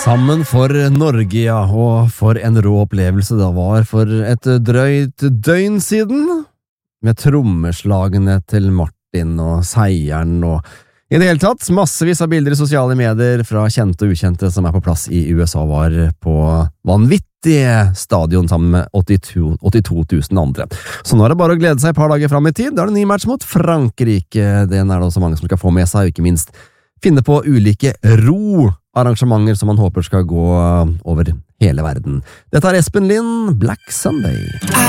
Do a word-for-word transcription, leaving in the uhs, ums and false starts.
Sammen for Norge, ja, og for en rå opplevelse det var for et drøyt døgn siden, med trommeslagene til Martin og seieren og i det hele tatt massevis av bilder i sosiale medier fra kjente og ukjente som er på plass i U S A var på vanvittige stadion sammen med åttito tusen andre. Så nå er det bare å glede seg et par dager frem i tid, da er det ny match mot Frankrike, den er det også mange som skal få med seg, og ikke minst finne på ulike ro-arrangementer som man håper skal gå over hele verden. Dette er Espen Lind, Black Sunday.